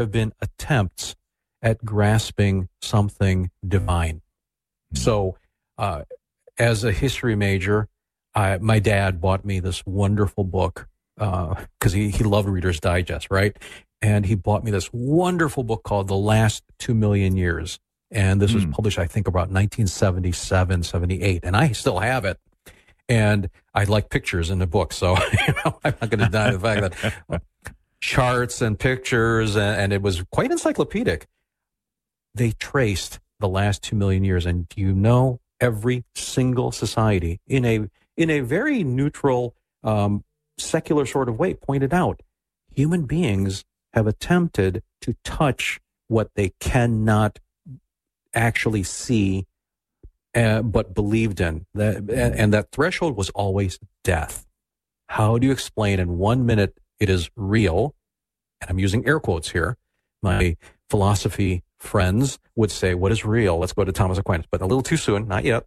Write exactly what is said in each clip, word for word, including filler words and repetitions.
have been attempts at grasping something divine. So, uh, as a history major, I, my dad bought me this wonderful book because uh, he, he loved Reader's Digest, right? And he bought me this wonderful book called The Last Two Million Years. And this mm. was published, I think, about nineteen seventy-seven, seventy-eight. And I still have it. And I like pictures in the book. So you know, I'm not going to deny the fact that uh, charts and pictures, and, and it was quite encyclopedic. They traced the last two million years. And do you know, every single society in a in a very neutral, um, secular sort of way pointed out human beings have attempted to touch what they cannot actually see, uh, but believed in. That, and, and that threshold was always death. How do you explain in one minute it is real? And I'm using air quotes here. My philosophy friends would say, what is real? Let's go to Thomas Aquinas, but a little too soon, not yet.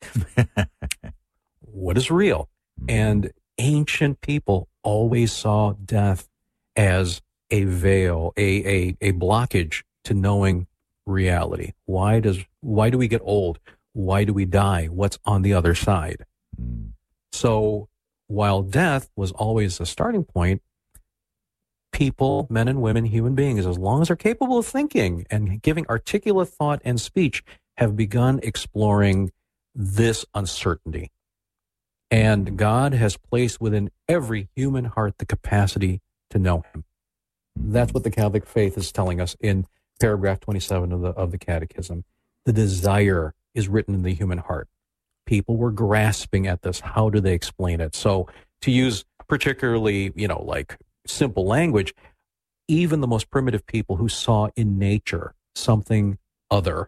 What is real? And ancient people always saw death as a veil, a, a, a blockage to knowing reality. Why does, why do we get old? Why do we die? What's on the other side? Mm. So while death was always a starting point, people, men and women, human beings, as long as they're capable of thinking and giving articulate thought and speech, have begun exploring this uncertainty. And God has placed within every human heart the capacity to know him. That's what the Catholic faith is telling us in paragraph twenty-seven of the of the Catechism. The desire is written in the human heart. People were grasping at this. How do they explain it? So to use particularly, you know, like simple language, even the most primitive people who saw in nature something other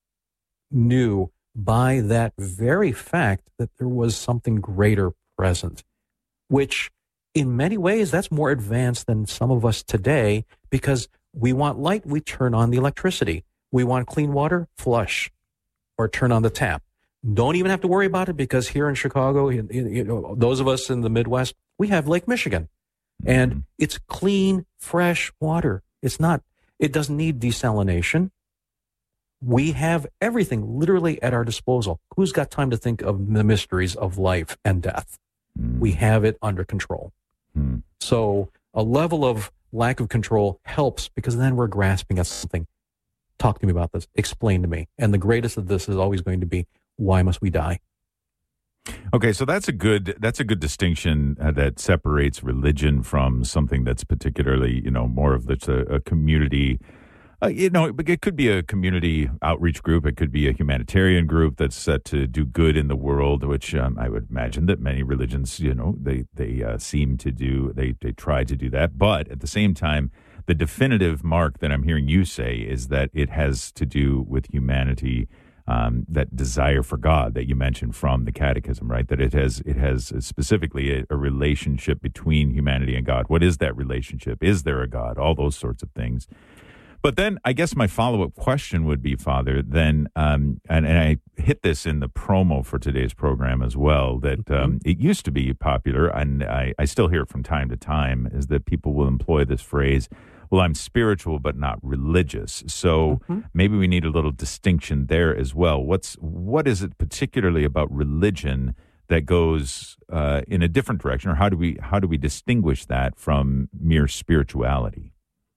knew by that very fact that there was something greater present, which in many ways, that's more advanced than some of us today, because we want light, we turn on the electricity. We want clean water, flush or turn on the tap. Don't even have to worry about it, because here in Chicago, you, you know, those of us in the Midwest, we have Lake Michigan, and mm-hmm. it's clean, fresh water. It's not, it doesn't need desalination. We have everything literally at our disposal. Who's got time to think of the mysteries of life and death? Mm-hmm. We have it under control. Mm-hmm. So a level of lack of control helps, because then we're grasping at something. Talk to me about this. Explain to me. And the greatest of this is always going to be, why must we die? Okay, so that's a good that's a good distinction uh, that separates religion from something that's particularly, you know, more of that's a, a community. Uh, you know, it could be a community outreach group. It could be a humanitarian group that's set to do good in the world, which um, I would imagine that many religions, you know, they they uh, seem to do. They they try to do that, but at the same time, the definitive mark that I'm hearing you say is that it has to do with humanity. Um, that desire for God that you mentioned from the Catechism, right? That it has it has specifically a, a relationship between humanity and God. What is that relationship? Is there a God? All those sorts of things. But then I guess my follow-up question would be, Father, then, um, and, and I hit this in the promo for today's program as well, that um, it used to be popular, and I, I still hear it from time to time, is that people will employ this phrase, well, I'm spiritual but not religious. So mm-hmm. maybe we need a little distinction there as well. What's what is it particularly about religion that goes uh, in a different direction, or how do we how do we distinguish that from mere spirituality?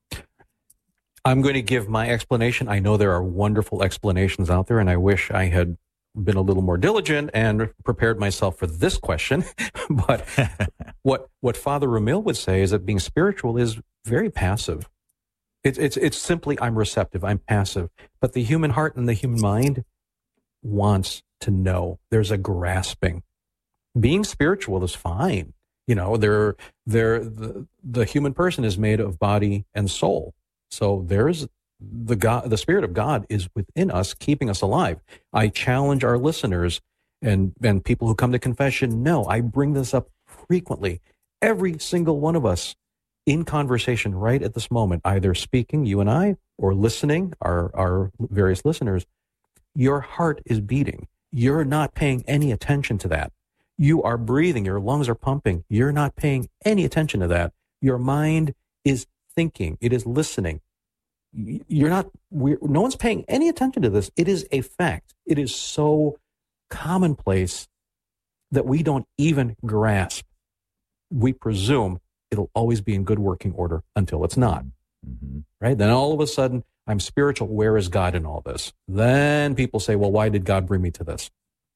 I'm going to give my explanation. I know there are wonderful explanations out there, and I wish I had been a little more diligent and prepared myself for this question. But what what Father Ramil would say is that being spiritual is very passive. It's it's it's simply, I'm receptive, I'm passive. But the human heart and the human mind wants to know. There's a grasping. Being spiritual is fine. You know, they're, they're, the, the human person is made of body and soul. So there's the God, the Spirit of God is within us, keeping us alive. I challenge our listeners and, and people who come to confession. No, I bring this up frequently. Every single one of us in conversation right at this moment, either speaking, you and I, or listening, our, our various listeners, your heart is beating. You're not paying any attention to that. You are breathing. Your lungs are pumping. You're not paying any attention to that. Your mind is thinking. It is listening. you're not, we're, no one's paying any attention to this. It is a fact. It is so commonplace that we don't even grasp. We presume it'll always be in good working order until it's not. Mm-hmm. Right? Then all of a sudden, I'm spiritual. Where is God in all this? Then people say, well, why did God bring me to this?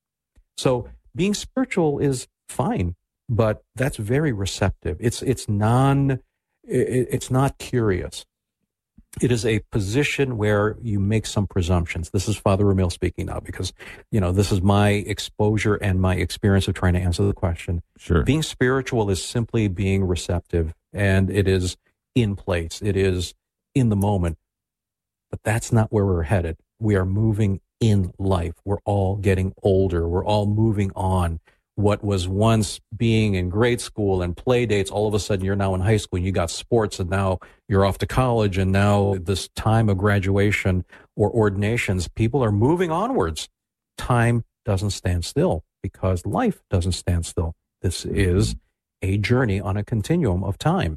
So being spiritual is fine, but that's very receptive. It's it's non, it, it's not curious. It is a position where you make some presumptions. This is Father Ramil speaking now because, you know, this is my exposure and my experience of trying to answer the question. Sure. Being spiritual is simply being receptive, and it is in place. It is in the moment. But that's not where we're headed. We are moving in life. We're all getting older. We're all moving on. What was once being in grade school and play dates, all of a sudden you're now in high school and you got sports, and now you're off to college, and now this time of graduation or ordinations, people are moving onwards. Time doesn't stand still because life doesn't stand still. This is a journey on a continuum of time.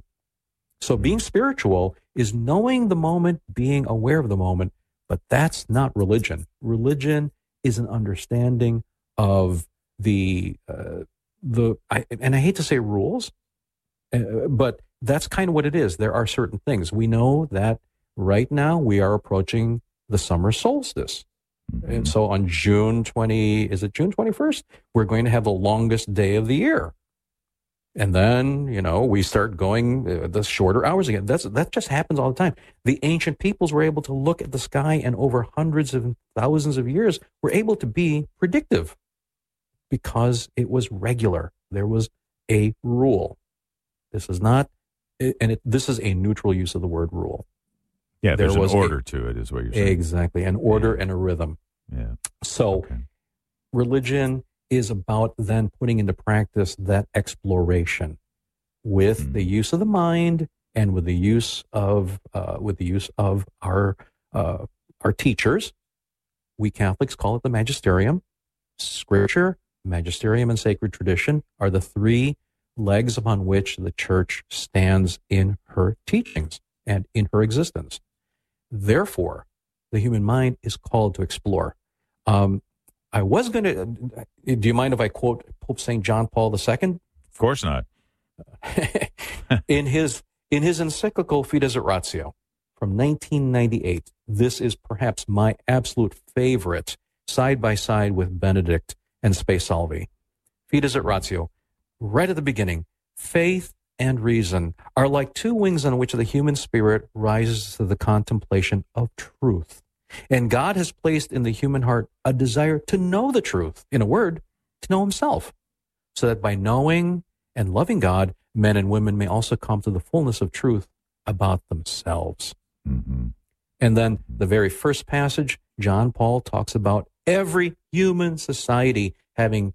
So being spiritual is knowing the moment, being aware of the moment, but that's not religion. Religion is an understanding of the, uh, the I, and I hate to say rules, uh, but that's kind of what it is. There are certain things. We know that right now we are approaching the summer solstice. Mm-hmm. And so on June twentieth, is it June twenty-first? We're going to have the longest day of the year. And then, you know, we start going uh, the shorter hours again. That's, that just happens all the time. The ancient peoples were able to look at the sky, and over hundreds of thousands of years were able to be predictive because it was regular. There was a rule. This is not, and it, this is a neutral use of the word rule. Yeah, there there's was an order a, to it is what you're saying. Exactly, an order yeah. and a rhythm. Yeah. So okay. Religion is about then putting into practice that exploration with mm. the use of the mind and with the use of uh, with the use of our uh, our teachers. We Catholics call it the magisterium. Scripture, magisterium, and sacred tradition are the three legs upon which the church stands in her teachings and in her existence. Therefore, the human mind is called to explore. Um, I was going to, do you mind if I quote Pope Saint John Paul the Second? Of course not. in his in his encyclical Fides et Ratio from nineteen ninety-eight, this is perhaps my absolute favorite, side by side with Benedict and Spe Salvi. Fides et Ratio, right at the beginning, faith and reason are like two wings on which the human spirit rises to the contemplation of truth. And God has placed in the human heart a desire to know the truth, in a word, to know himself, so that by knowing and loving God, men and women may also come to the fullness of truth about themselves. Mm-hmm. And then the very first passage, John Paul talks about every human society having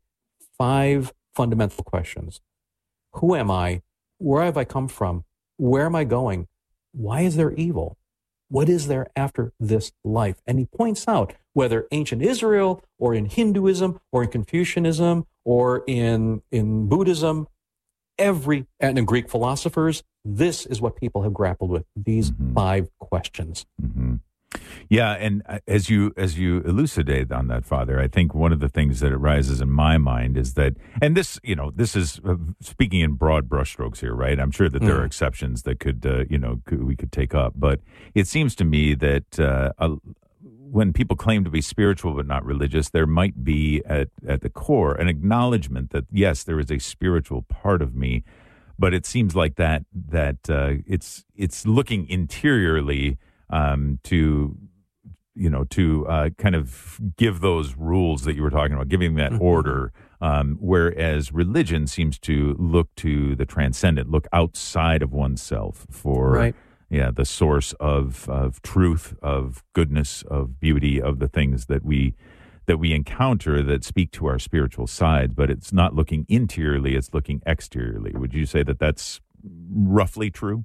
five fundamental questions. Who am I? Where have I come from? Where am I going? Why is there evil? What is there after this life? And he points out whether ancient Israel or in Hinduism or in Confucianism or in, in Buddhism, every, and in Greek philosophers, this is what people have grappled with, these mm-hmm. five questions. Mm-hmm. Yeah, and as you as you elucidate on that, Father, I think one of the things that arises in my mind is that, and this, you know, this is uh, speaking in broad brushstrokes here, right? I'm sure that there mm. are exceptions that could, uh, you know, could, we could take up, but it seems to me that uh, uh, when people claim to be spiritual but not religious, there might be at at the core an acknowledgement that yes, there is a spiritual part of me, but it seems like that that uh, it's it's looking interiorly. Um, to, you know, to uh, kind of give those rules that you were talking about, giving that mm-hmm. order, um, whereas religion seems to look to the transcendent, look outside of oneself for, right. yeah, the source of of truth, of goodness, of beauty, of the things that we that we encounter that speak to our spiritual side. But it's not looking interiorly; it's looking exteriorly. Would you say that that's roughly true?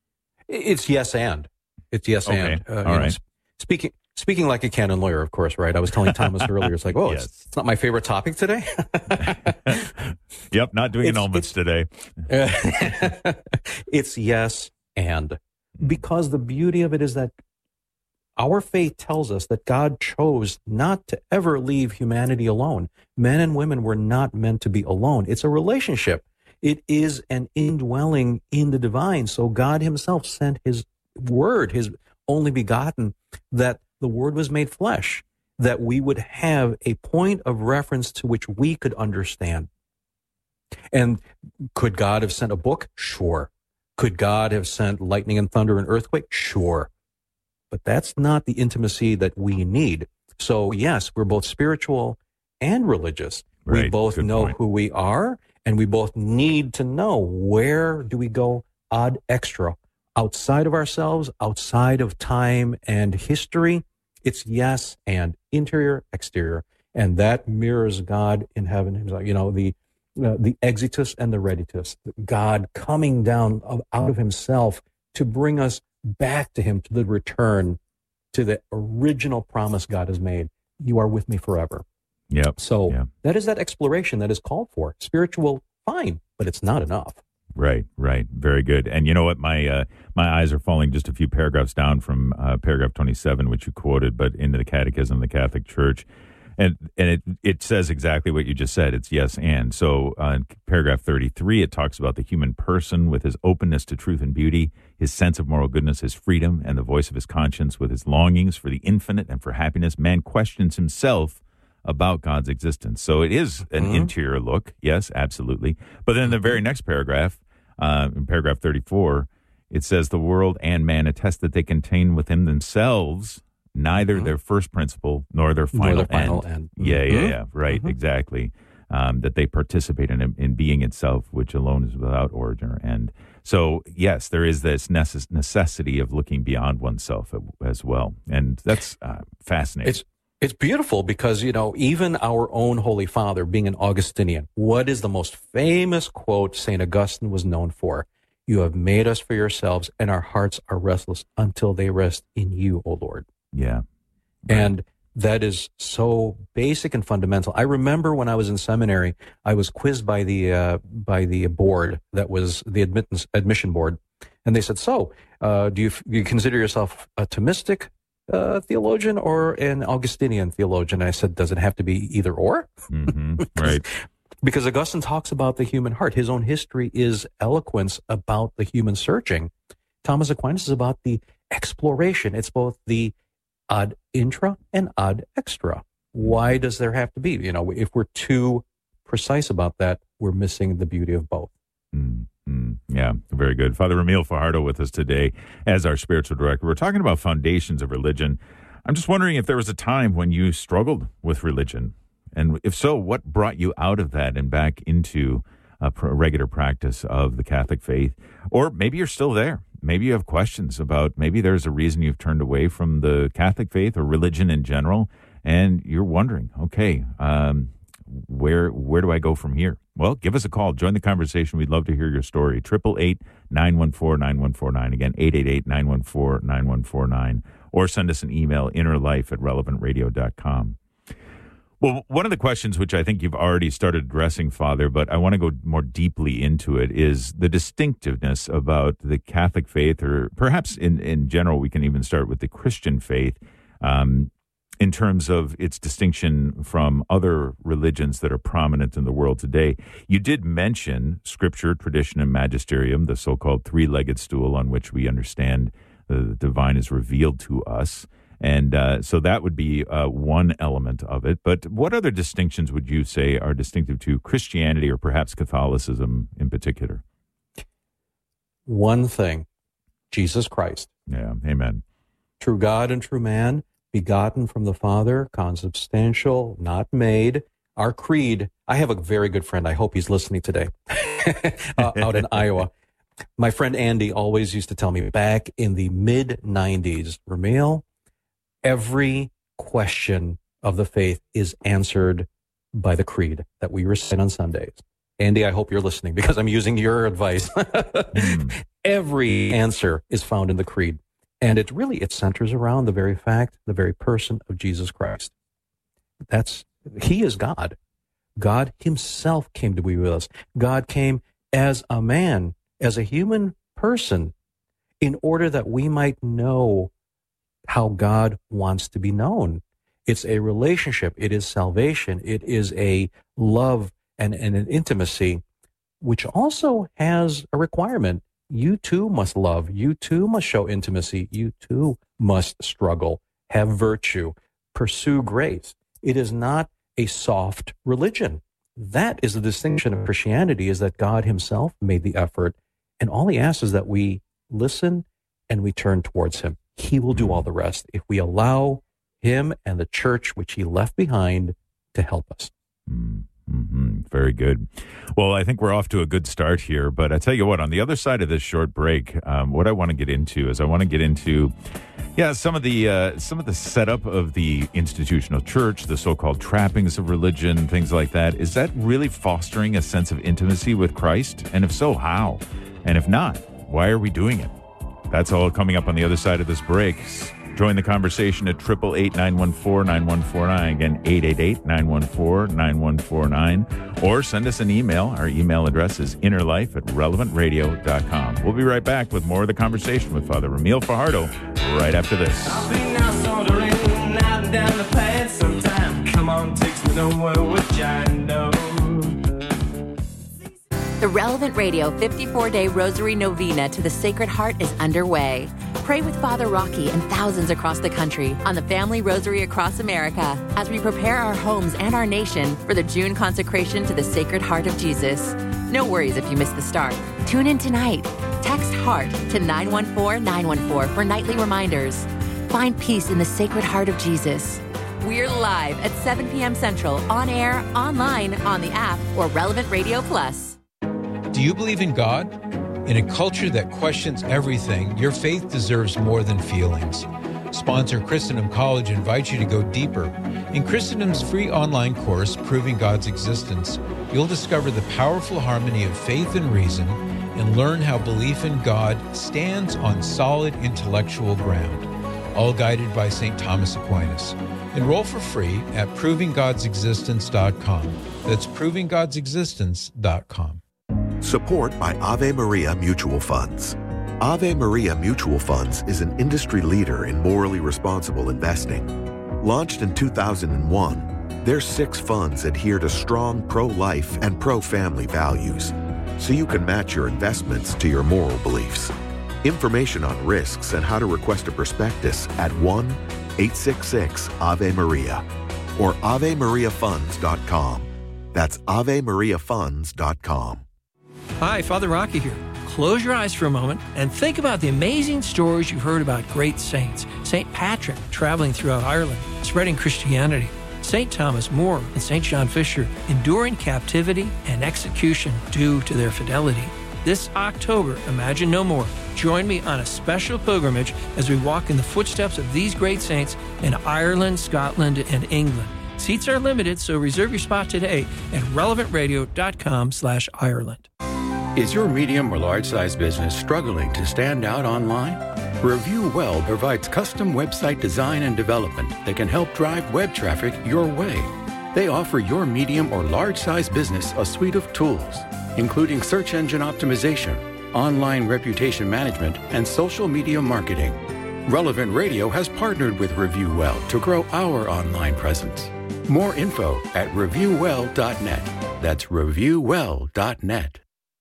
It's yes and. It's yes okay. and. Uh, All right. Know, speaking speaking like a canon lawyer, of course, right? I was telling Thomas earlier, it's like, oh, yes. it's, it's not my favorite topic today. Yep, not doing it's, annulments today. Uh, it's yes and. Because the beauty of it is that our faith tells us that God chose not to ever leave humanity alone. Men and women were not meant to be alone. It's a relationship. It is an indwelling in the divine. So God himself sent his word, his only begotten, that the word was made flesh, that we would have a point of reference to which we could understand. And could God have sent a book? Sure. Could God have sent lightning and thunder and earthquake? Sure. But that's not the intimacy that we need. So yes, we're both spiritual and religious. Right. We both Good know point. who we are, and we both need to know where do we go ad extra, outside of ourselves, outside of time and history. It's yes and interior, exterior, and that mirrors God in heaven himself. You know, the uh, the exitus and the reditus, God coming down of, out of himself to bring us back to him, to the return, to the original promise God has made. You are with me forever. Yep. So Yep. that is that exploration that is called for. Spiritual, fine, but it's not enough. Right, right. Very good. And you know what? My uh, my eyes are falling just a few paragraphs down from uh, paragraph twenty-seven, which you quoted, but into the Catechism of the Catholic Church. And and it, it says exactly what you just said. It's yes and. So uh, in paragraph thirty-three, it talks about the human person with his openness to truth and beauty, his sense of moral goodness, his freedom, and the voice of his conscience with his longings for the infinite and for happiness. Man questions himself about God's existence. So it is an Mm-hmm. interior look. Yes, absolutely. But then in the very next paragraph, uh, in paragraph thirty-four, it says the world and man attest that they contain within themselves neither Mm-hmm. their first principle nor their Nor final, their final end. end. Yeah, yeah, Mhm. yeah. Right, Mhm. exactly. Um, that they participate in in being itself, which alone is without origin or end. So, yes, there is this necess- necessity of looking beyond oneself as well. And that's uh, fascinating. It's it's beautiful because, you know, even our own Holy Father, being an Augustinian, what is the most famous quote Saint Augustine was known for? You have made us for yourselves, and our hearts are restless until they rest in you, O Lord. yeah. And that is so basic and fundamental. I remember when I was in seminary, I was quizzed by the uh, by the board that was the admittance admission board, and they said, "So, uh, do you do you consider yourself a Thomistic uh, theologian or an Augustinian theologian?" I said, "Does it have to be either or?" hmm Right. Because Augustine talks about the human heart. His own history is eloquence about the human searching. Thomas Aquinas is about the exploration. It's both the ad intra and ad extra. Why does there have to be? You know, if we're too precise about that, we're missing the beauty of both. Mm-hmm. Yeah, very good. Father Ramil Fajardo with us today as our spiritual director. We're talking about foundations of religion. I'm just wondering if there was a time when you struggled with religion. And if so, what brought you out of that and back into a pr- regular practice of the Catholic faith? Or maybe you're still there. Maybe you have questions about maybe there's a reason you've turned away from the Catholic faith or religion in general, and you're wondering, okay, um, where where do I go from here? Well, give us a call. Join the conversation. We'd love to hear your story. eight eight eight, nine one four, nine one four nine. Again, eight eight eight, nine one four, nine one four nine. Or send us an email, innerlife at relevant radio dot com. Well, one of the questions which I think you've already started addressing, Father, but I want to go more deeply into it, is the distinctiveness about the Catholic faith, or perhaps in, in general, we can even start with the Christian faith, um, in terms of its distinction from other religions that are prominent in the world today. You did mention Scripture, tradition, and magisterium, the so-called three-legged stool on which we understand the divine is revealed to us. And uh, so that would be uh, one element of it. But what other distinctions would you say are distinctive to Christianity or perhaps Catholicism in particular? One thing, Jesus Christ, Yeah, amen. true God and true man, begotten from the Father, consubstantial, not made. Our creed, I have a very good friend, I hope he's listening today, uh, out in Iowa. My friend Andy always used to tell me back in the mid nineties, Ramil, every question of the faith is answered by the creed that we recite on Sundays. Andy, I hope you're listening because I'm using your advice. Mm. Every answer is found in the creed. And it really, it centers around the very fact, the very person of Jesus Christ. That's, he is God. God himself came to be with us. God came as a man, as a human person, in order that we might know how God wants to be known. It's a relationship. It is salvation. It is a love and, and an intimacy, which also has a requirement. You too must love. You too must show intimacy. You too must struggle, have virtue, pursue grace. It is not a soft religion. That is the distinction of Christianity, is that God himself made the effort, and all he asks is that we listen and we turn towards him. He will do all the rest if we allow him and the church which he left behind to help us. Mm-hmm. Very good. Well, I think we're off to a good start here, but I tell you what, on the other side of this short break, um, what I want to get into is I want to get into, yeah, some of the uh, some of the setup of the institutional church, the so-called trappings of religion, things like that. Is that really fostering a sense of intimacy with Christ? And if so, how? And if not, why are we doing it? That's all coming up on the other side of this break. Join the conversation at eight eight eight, nine one four, nine one four nine. Again, eight eight eight, nine one four, nine one four nine. Or send us an email. Our email address is innerlife at relevant radio dot com. We'll be right back with more of the conversation with Father Ramil Fajardo right after this. I'll be now sauntering out and down the path sometime. Come on, takes me nowhere with giant dough. The Relevant Radio fifty-four day Rosary Novena to the Sacred Heart is underway. Pray with Father Rocky and thousands across the country on the Family Rosary across America as we prepare our homes and our nation for the June consecration to the Sacred Heart of Jesus. No worries if you missed the start. Tune in tonight. Text HEART to nine one four nine one four for nightly reminders. Find peace in the Sacred Heart of Jesus. We're live at seven p.m. Central, on air, online, on the app, or Relevant Radio Plus. Do you believe in God? In a culture that questions everything, your faith deserves more than feelings. Sponsor Christendom College invites you to go deeper. In Christendom's free online course, Proving God's Existence, you'll discover the powerful harmony of faith and reason and learn how belief in God stands on solid intellectual ground, all guided by Saint Thomas Aquinas. Enroll for free at proving gods existence dot com. That's proving gods existence dot com. Support by Ave Maria Mutual Funds. Ave Maria Mutual Funds is an industry leader in morally responsible investing. Launched in two thousand one, their six funds adhere to strong pro-life and pro-family values, so you can match your investments to your moral beliefs. Information on risks and how to request a prospectus at one eight six six Ave Maria or ave maria funds dot com. That's ave maria funds dot com. Hi, Father Rocky here. Close your eyes for a moment and think about the amazing stories you've heard about great saints. Saint Patrick traveling throughout Ireland, spreading Christianity. Saint Thomas More and Saint John Fisher enduring captivity and execution due to their fidelity. This October, Imagine No More. Join me on a special pilgrimage as we walk in the footsteps of these great saints in Ireland, Scotland, and England. Seats are limited, so reserve your spot today at relevant radio dot com slash Ireland. Is your medium or large-size business struggling to stand out online? Review Well provides custom website design and development that can help drive web traffic your way. They offer your medium or large-size business a suite of tools, including search engine optimization, online reputation management, and social media marketing. Relevant Radio has partnered with Review Well to grow our online presence. More info at review well dot net. That's review well dot net.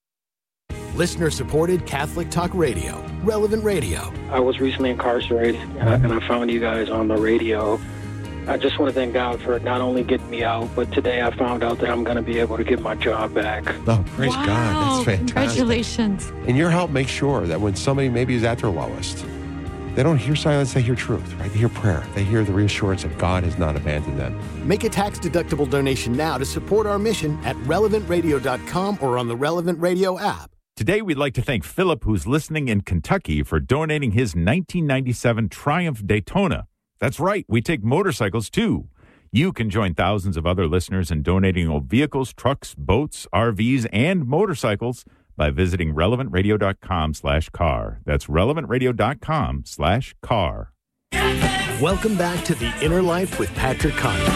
Listener-supported Catholic Talk Radio, Relevant Radio. I was recently incarcerated, uh, and I found you guys on the radio. I just want to thank God for not only getting me out, but today I found out that I'm going to be able to get my job back. Oh, praise wow. God. That's fantastic. Congratulations. And your help makes sure that when somebody maybe is at their lowest, they don't hear silence, they hear truth, right? They hear prayer. They hear the reassurance that God has not abandoned them. Make a tax-deductible donation now to support our mission at relevant radio dot com or on the Relevant Radio app. Today, we'd like to thank Philip, who's listening in Kentucky, for donating his nineteen ninety-seven Triumph Daytona. That's right, we take motorcycles, too. You can join thousands of other listeners in donating old vehicles, trucks, boats, R Vs, and motorcycles by visiting relevant radio dot com slash car. That's relevant radio dot com slash car. Welcome back to The Inner Life with Patrick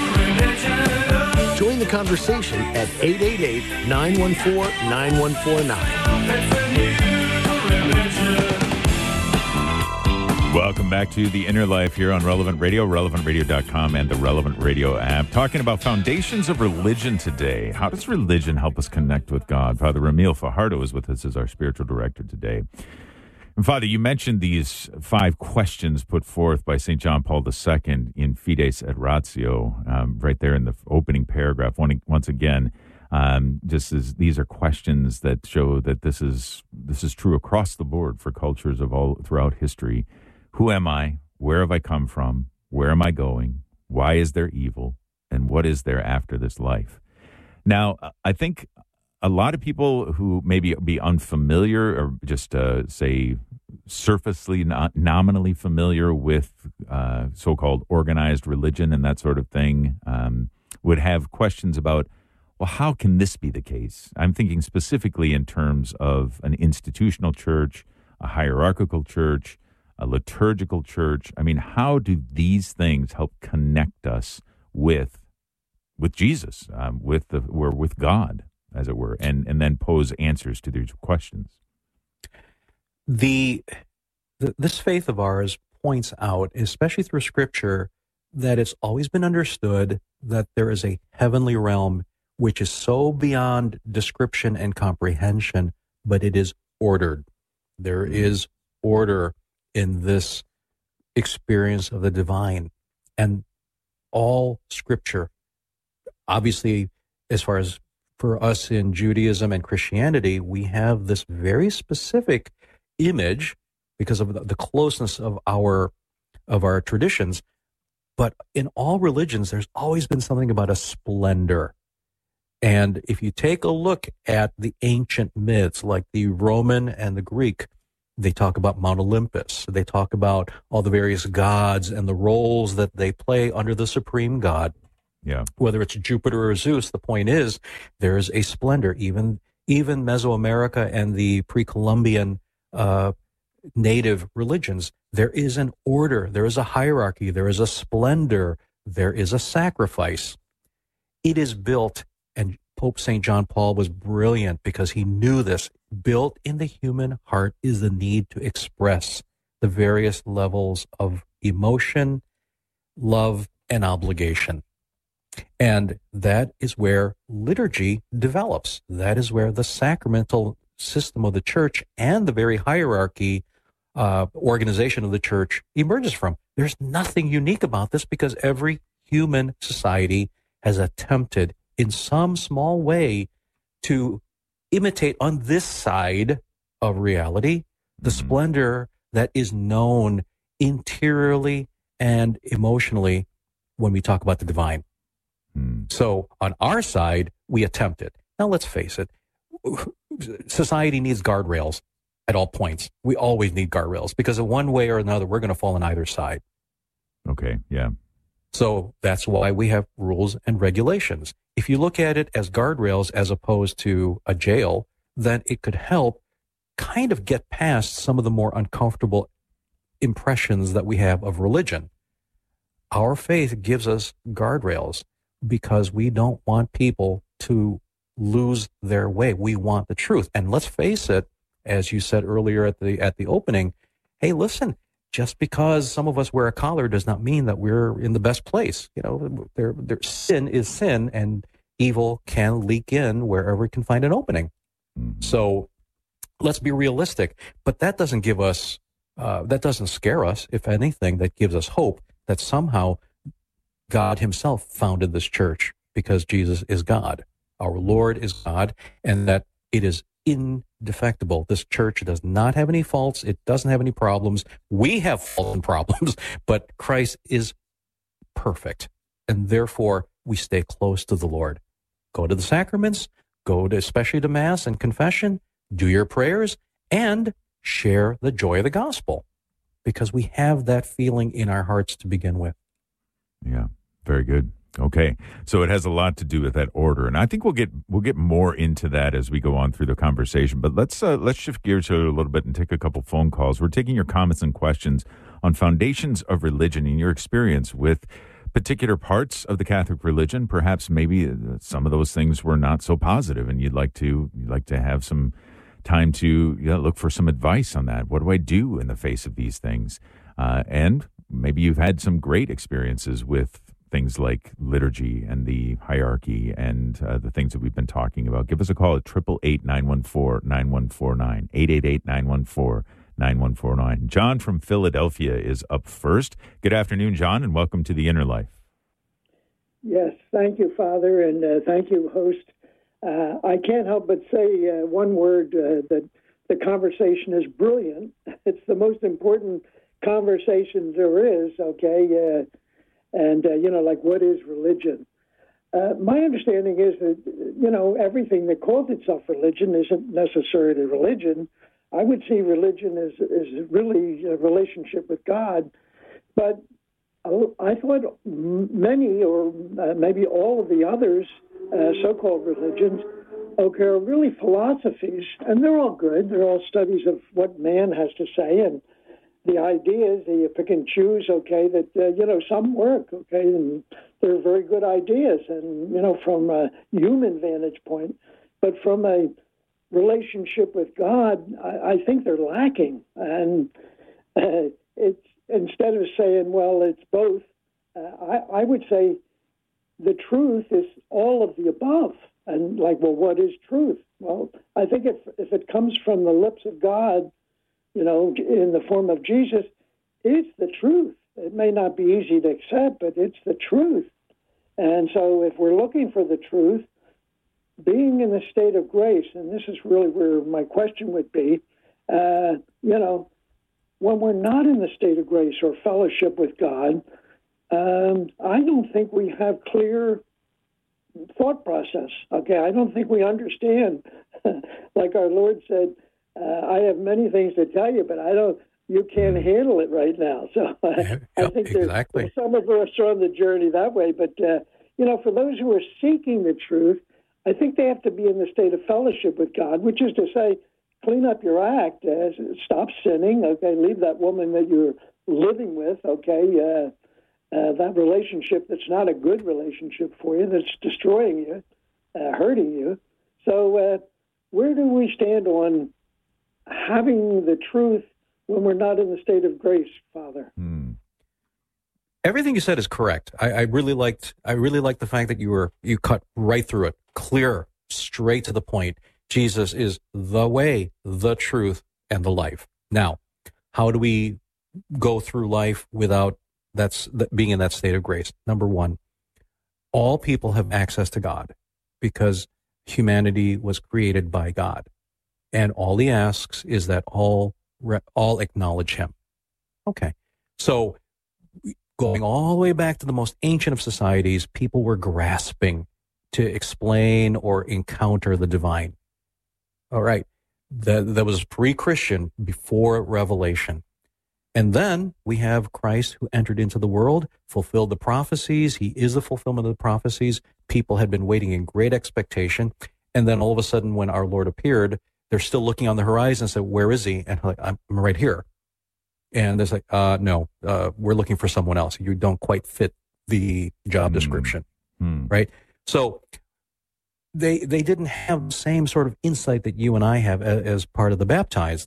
Conner. Join the conversation at eight eight eight, nine one four, nine one four nine. Welcome back to The Inner Life here on Relevant Radio, relevant radio dot com, and the Relevant Radio app. Talking about foundations of religion today. How does religion help us connect with God? Father Ramil Fajardo is with us as our spiritual director today. And Father, you mentioned these five questions put forth by Saint John Paul the Second in Fides et Ratio, um, right there in the opening paragraph. One, once again, um, just as these are questions that show that this is this is true across the board for cultures of all throughout history. Who am I? Where have I come from? Where am I going? Why is there evil? And what is there after this life? Now, I think a lot of people who maybe be unfamiliar or just, uh, say, surfacely, not nominally familiar with uh, so-called organized religion and that sort of thing um, would have questions about, well, how can this be the case? I'm thinking specifically in terms of an institutional church, a hierarchical church, a liturgical church. I mean, how do these things help connect us with with Jesus, um, with the or with God, as it were, and and then pose answers to these questions? The, the this faith of ours points out, especially through Scripture, that it's always been understood that there is a heavenly realm which is so beyond description and comprehension, but it is ordered. There is order in this experience of the divine. And all Scripture, obviously, as far as for us in Judaism and Christianity, we have this very specific image because of the closeness of our of our traditions. But in all religions, there's always been something about a splendor. And if you take a look at the ancient myths, like the Roman and the Greek, they talk about Mount Olympus. They talk about all the various gods and the roles that they play under the supreme god. Yeah. Whether it's Jupiter or Zeus, the point is there is a splendor. Even even Mesoamerica and the pre-Columbian uh, native religions, there is an order, there is a hierarchy, there is a splendor, there is a sacrifice. It is built, and Pope Saint John Paul was brilliant because he knew this. Built in the human heart is the need to express the various levels of emotion, love, and obligation. And that is where liturgy develops. That is where the sacramental system of the church and the very hierarchy uh, organization of the church emerges from. There's nothing unique about this because every human society has attempted in some small way to imitate on this side of reality the mm-hmm. splendor that is known interiorly and emotionally when we talk about the divine. Mm. So on our side, we attempt it. Now let's face it, society needs guardrails at all points. We always need guardrails because in one way or another, we're going to fall on either side. Okay, yeah. So that's why we have rules and regulations. If you look at it as guardrails as opposed to a jail, then it could help kind of get past some of the more uncomfortable impressions that we have of religion. Our faith gives us guardrails because we don't want people to lose their way. We want the truth. And let's face it, as you said earlier at the at the opening, hey, listen, just because some of us wear a collar does not mean that we're in the best place. You know, there, there, sin is sin, and evil can leak in wherever it can find an opening. Mm-hmm. So let's be realistic. But that doesn't give us, uh, that doesn't scare us. If anything, that gives us hope that somehow God himself founded this church because Jesus is God. Our Lord is God, and that it is indefectible. This church does not have any faults. It doesn't have any problems. We have faults and problems, but Christ is perfect. And therefore, we stay close to the Lord. Go to the sacraments, go to, especially to Mass and confession, do your prayers, and share the joy of the gospel, because we have that feeling in our hearts to begin with. Yeah, very good. Okay, so it has a lot to do with that order, and I think we'll get we'll get more into that as we go on through the conversation. But let's uh, let's shift gears a little bit and take a couple phone calls. We're taking your comments and questions on foundations of religion and your experience with particular parts of the Catholic religion. Perhaps maybe some of those things were not so positive, and you'd like to you'd like to have some time to you know, look for some advice on that. What do I do in the face of these things? Uh, and maybe you've had some great experiences with things like liturgy and the hierarchy and uh, the things that we've been talking about. Give us a call at eight eight eight, nine one four, nine one four nine, eight eight eight, nine one four, nine one four nine. John from Philadelphia is up first. Good afternoon, John, and welcome to The Inner Life. Yes, thank you, Father, and uh, thank you, host. Uh, I can't help but say uh, one word, uh, that the conversation is brilliant. It's the most important conversation there is, okay? Uh, and, uh, you know, like, what is religion? Uh, my understanding is that, you know, everything that calls itself religion isn't necessarily religion. I would see religion as, as really a relationship with God. But I thought many or uh, maybe all of the others, uh, so-called religions, okay, are really philosophies, and they're all good. They're all studies of what man has to say, and the ideas, you pick and choose, okay, that, uh, you know, some work, okay, and they're very good ideas, and, you know, from a human vantage point. But from a relationship with God, I, I think they're lacking. And uh, it's instead of saying, well, it's both, uh, I, I would say the truth is all of the above. And like, well, what is truth? Well, I think if if it comes from the lips of God, you know, in the form of Jesus, it's the truth. It may not be easy to accept, but it's the truth. And so if we're looking for the truth, being in the state of grace, and this is really where my question would be, uh, you know, when we're not in the state of grace or fellowship with God, um, I don't think we have clear thought process. Okay, I don't think we understand. Like our Lord said, uh, I have many things to tell you, but I don't. You can't handle it right now. So uh, yeah, I think exactly. there's, some of us are on the journey that way. But uh, you know, for those who are seeking the truth, I think they have to be in the state of fellowship with God, which is to say, clean up your act, uh, stop sinning. Okay, leave that woman that you're living with. Okay. Uh, Uh, that relationship that's not a good relationship for you, that's destroying you, uh, hurting you. So uh, where do we stand on having the truth when we're not in the state of grace, Father? Hmm. Everything you said is correct. I, I really liked. I really liked the fact that you were you cut right through it, clear, straight to the point. Jesus is the way, the truth, and the life. Now, how do we go through life without That's being in that state of grace? Number one, all people have access to God because humanity was created by God. And all he asks is that all all acknowledge him. Okay. So going all the way back to the most ancient of societies, people were grasping to explain or encounter the divine. All right. That, that was pre-Christian, before Revelation. And then we have Christ who entered into the world, fulfilled the prophecies. He is the fulfillment of the prophecies. People had been waiting in great expectation. And then all of a sudden, when our Lord appeared, they're still looking on the horizon and said, where is he? And I'm like, I'm right here. And they're like, uh, no, uh, we're looking for someone else. You don't quite fit the job mm. description, mm. right? So they they didn't have the same sort of insight that you and I have as, as part of the baptized.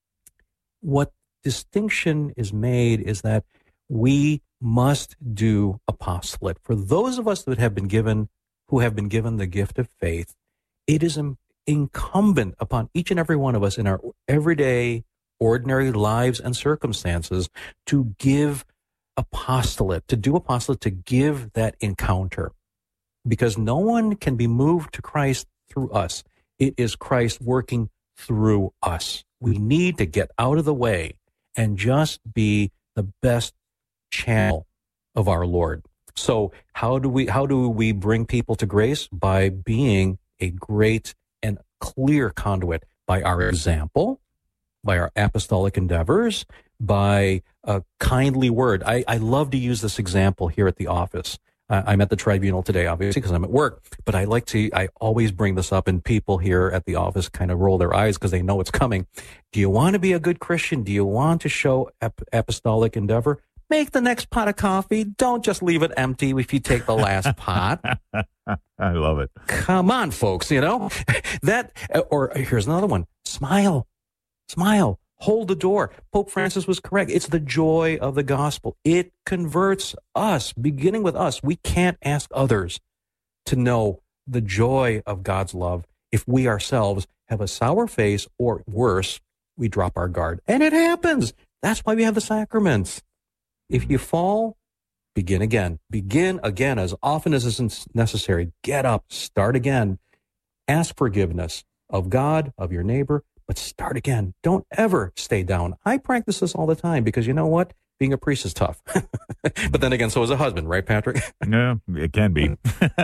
What distinction is made is that we must do apostolate. For those of us that have been given, who have been given the gift of faith, it is incumbent upon each and every one of us in our everyday, ordinary lives and circumstances to give apostolate, to do apostolate, to give that encounter. Because no one can be moved to Christ through us. It is Christ working through us. We need to get out of the way and just be the best channel of our Lord. So how do we how do we bring people to grace? By being a great and clear conduit, by our example, by our apostolic endeavors, by a kindly word. I, I love to use this example here at the office. Uh, I'm at the tribunal today, obviously, because I'm at work, but I like to, I always bring this up, and people here at the office kind of roll their eyes because they know it's coming. Do you want to be a good Christian? Do you want to show ap- apostolic endeavor? Make the next pot of coffee. Don't just leave it empty if you take the last pot. I love it. Come on, folks, you know, that, or here's another one. Smile, smile, Hold the door. Pope Francis was correct. It's the joy of the gospel. It converts us, beginning with us. We can't ask others to know the joy of God's love if we ourselves have a sour face, or worse, we drop our guard. And it happens. That's why we have the sacraments. If you fall, begin again. Begin again as often as is necessary. Get up. Start again. Ask forgiveness of God, of your neighbor, but start again. Don't ever stay down. I practice this all the time because you know what? Being a priest is tough. But then again, so is a husband, right, Patrick? Yeah, it can be.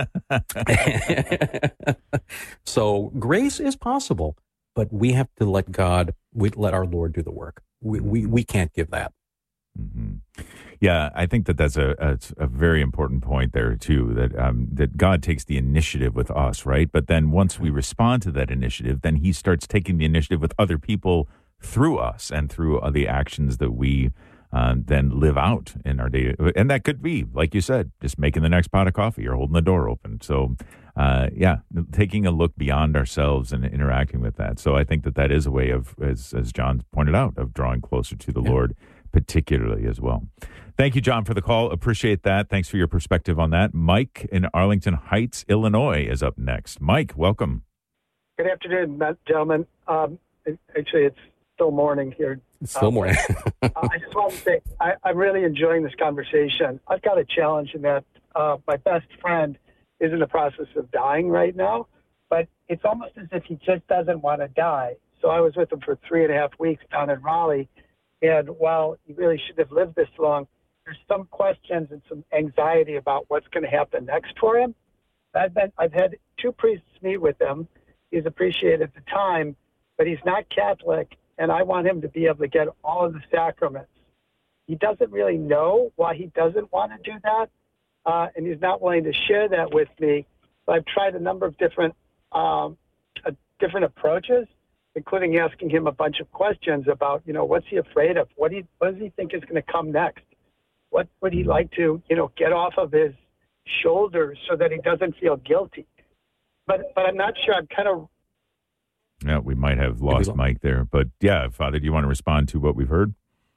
So grace is possible, but we have to let God, we let our Lord do the work. We we, we can't give that. Mm-hmm. Yeah, I think that that's a, a, a very important point there too. That um, that God takes the initiative with us, right? But then once we respond to that initiative, then He starts taking the initiative with other people through us and through uh, the actions that we uh, then live out in our day. And that could be, like you said, just making the next pot of coffee or holding the door open. So, uh, yeah, taking a look beyond ourselves and interacting with that. So I think that that is a way of, as as John pointed out, of drawing closer to the yeah. Lord, particularly as well. Thank you, John, for the call. Appreciate that. Thanks for your perspective on that. Mike in Arlington Heights, Illinois is up next. Mike, welcome. Good afternoon, gentlemen. Um, actually, it's still morning here. It's still um, morning. I just want to say I, I'm really enjoying this conversation. I've got a challenge in that uh, my best friend is in the process of dying right now, but it's almost as if he just doesn't want to die. So I was with him for three and a half weeks down in Raleigh, and while he really shouldn't have lived this long, there's some questions and some anxiety about what's going to happen next for him. I've been, I've had two priests meet with him. He's appreciated the time, but he's not Catholic, and I want him to be able to get all of the sacraments. He doesn't really know why he doesn't want to do that, uh, and he's not willing to share that with me. So I've tried a number of different um, uh, different approaches, including asking him a bunch of questions about, you know, what's he afraid of? What, do you, what does he think is going to come next? What would he like to, you know, get off of his shoulders so that he doesn't feel guilty? But but I'm not sure. I'm kind of... Yeah, we might have lost Mike there. But yeah, Father, do you want to respond to what we've heard?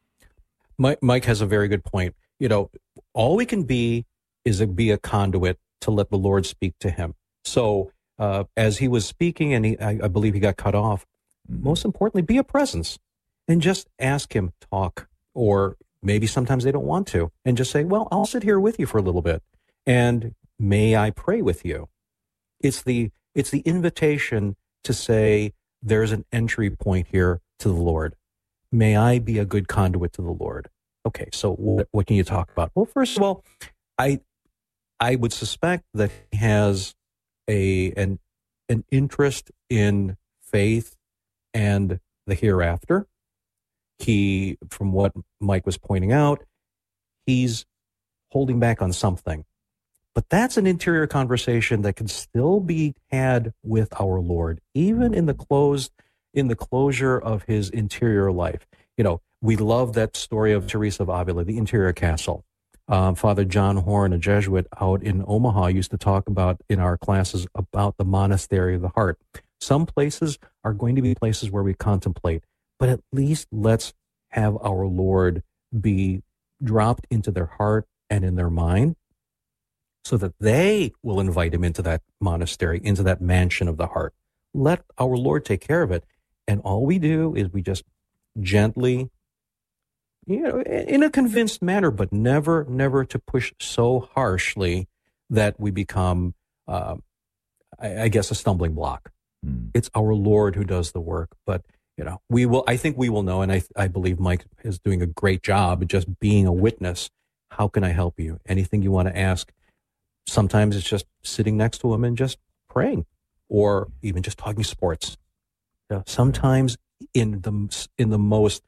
Mike, Mike has a very good point. You know, all we can be is a, be a conduit to let the Lord speak to him. So uh, as he was speaking, and he, I, I believe he got cut off, mm-hmm. most importantly, be a presence and just ask him, talk, or maybe sometimes they don't want to, and just say, well, I'll sit here with you for a little bit, and may I pray with you? It's the it's the invitation to say, there's an entry point here to the Lord. May I be a good conduit to the Lord? Okay, so what, what can you talk about? Well, first of all, I I would suspect that he has a an an interest in faith and the hereafter. He, from what Mike was pointing out, he's holding back on something. But that's an interior conversation that can still be had with our Lord, even in the closed, in the closure of his interior life. You know, we love that story of Teresa of Avila, the interior castle. Um, Father John Horn, a Jesuit out in Omaha, used to talk about in our classes about the monastery of the heart. Some places are going to be places where we contemplate, but at least let's have our Lord be dropped into their heart and in their mind so that they will invite him into that monastery, into that mansion of the heart. Let our Lord take care of it. And all we do is we just gently, you know, in a convinced manner, but never, never to push so harshly that we become, uh, I, I guess, a stumbling block. Mm. It's our Lord who does the work. But, you know, we will, I think we will know, and I, I believe Mike is doing a great job of just being a witness. How can I help you? Anything you want to ask? Sometimes it's just sitting next to him and just praying, or even just talking sports. You know, sometimes in the in the most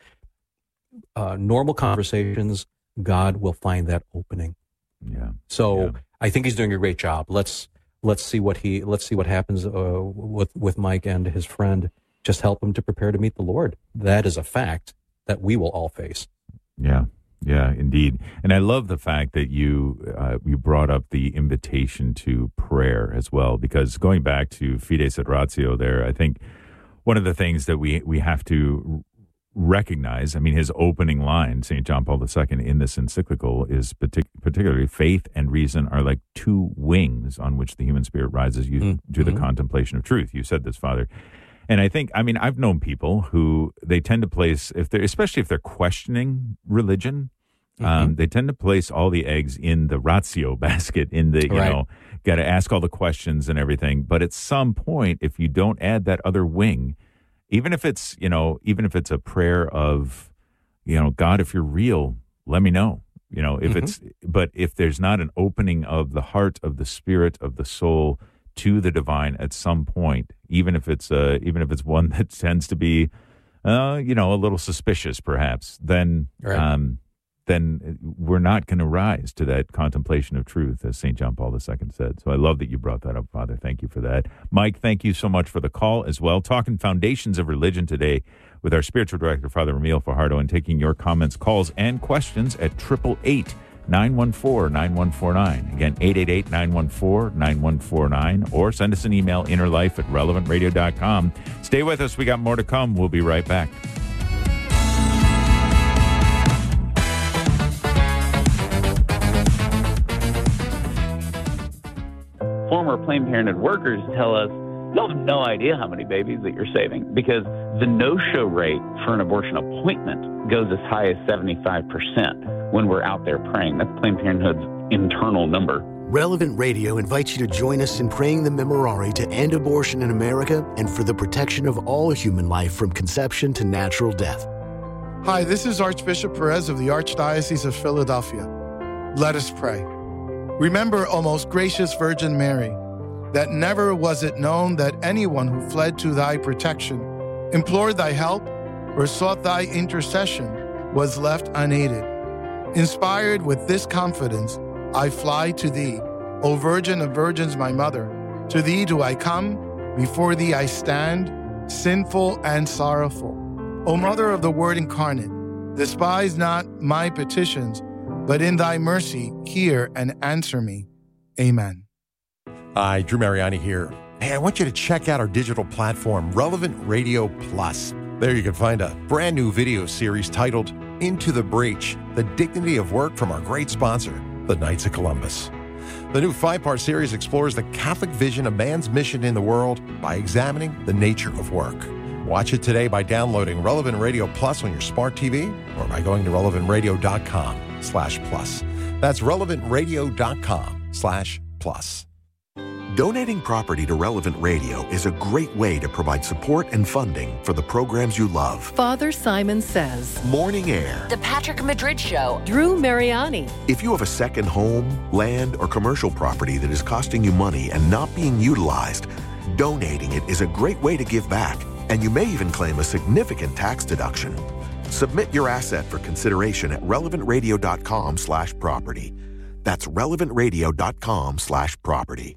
uh, normal conversations, God will find that opening. Yeah. So yeah. I think he's doing a great job. Let's let's see what he let's see what happens uh, with with Mike and his friend. Just help him to prepare to meet the Lord. That is a fact that we will all face. Yeah. Yeah, indeed. And I love the fact that you uh, you brought up the invitation to prayer as well, because going back to Fides et Ratio there, I think one of the things that we, we have to recognize, I mean, his opening line, Saint John Paul the Second, in this encyclical is partic- particularly faith and reason are like two wings on which the human spirit rises you, mm-hmm. to the contemplation of truth. You said this, Father. And I think, I mean, I've known people who they tend to place, if they're, especially if they're questioning religion, mm-hmm. um, they tend to place all the eggs in the ratio basket, in the, you right. know, got to ask all the questions and everything. But at some point, if you don't add that other wing, even if it's, you know, even if it's a prayer of, you know, God, if you're real, let me know, you know, if mm-hmm. it's, but if there's not an opening of the heart, of the spirit, of the soul to the divine at some point, even if it's, uh, even if it's one that tends to be, uh, you know, a little suspicious perhaps, then, right. um, then we're not going to rise to that contemplation of truth, as Saint John Paul the Second said. So I love that you brought that up, Father. Thank you for that. Mike, thank you so much for the call as well. Talking foundations of religion today with our spiritual director, Father Ramil Fajardo, and taking your comments, calls, and questions at eight eight eight, nine one four, nine one four nine. Again, eight eight eight, nine one four, nine one four nine. Or send us an email, innerlife at relevant radio dot com. Stay with us. We got more to come. We'll be right back. Former Planned Parenthood workers tell us, you'll have no idea how many babies that you're saving, because the no-show rate for an abortion appointment goes as high as seventy-five percent when we're out there praying. That's Planned Parenthood's internal number. Relevant Radio invites you to join us in praying the Memorare to end abortion in America and for the protection of all human life from conception to natural death. Hi, this is Archbishop Perez of the Archdiocese of Philadelphia. Let us pray. Remember, O most gracious Virgin Mary, that never was it known that anyone who fled to thy protection, implored thy help, or sought thy intercession was left unaided. Inspired with this confidence, I fly to thee, O Virgin of Virgins, my mother. To thee do I come, before thee I stand, sinful and sorrowful. O Mother of the Word incarnate, despise not my petitions, but in thy mercy, hear and answer me. Amen. Hi, Drew Mariani here. Hey, I want you to check out our digital platform, Relevant Radio Plus. There you can find a brand new video series titled Into the Breach, The Dignity of Work from our great sponsor, the Knights of Columbus. The new five-part series explores the Catholic vision of man's mission in the world by examining the nature of work. Watch it today by downloading Relevant Radio Plus on your smart T V or by going to relevant radio dot com slash plus. That's relevant radio dot com slash plus. Donating property to Relevant Radio is a great way to provide support and funding for the programs you love. Father Simon Says, Morning Air, The Patrick Madrid Show, Drew Mariani. If you have a second home, land, or commercial property that is costing you money and not being utilized, donating it is a great way to give back, and you may even claim a significant tax deduction. Submit your asset for consideration at relevant radio dot com slash property. That's relevant radio dot com slash property.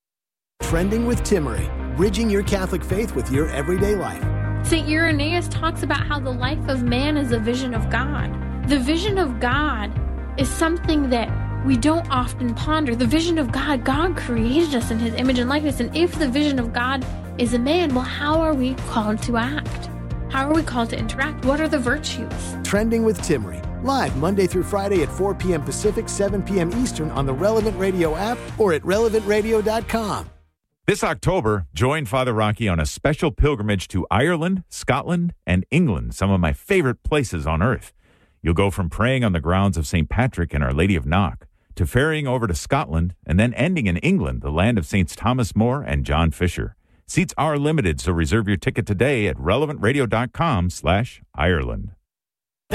Trending with Timmery, bridging your Catholic faith with your everyday life. Saint Irenaeus talks about how the life of man is a vision of God. The vision of God is something that we don't often ponder. The vision of God, God created us in his image and likeness. And if the vision of God is a man, well, how are we called to act? How are we called to interact? What are the virtues? Trending with Timmery, live Monday through Friday at four p.m. Pacific, seven p.m. Eastern on the Relevant Radio app or at relevant radio dot com. This October, join Father Rocky on a special pilgrimage to Ireland, Scotland, and England, some of my favorite places on earth. You'll go from praying on the grounds of Saint Patrick and Our Lady of Knock to ferrying over to Scotland and then ending in England, the land of Saints Thomas More and John Fisher. Seats are limited, so reserve your ticket today at relevant radio dot com slash Ireland.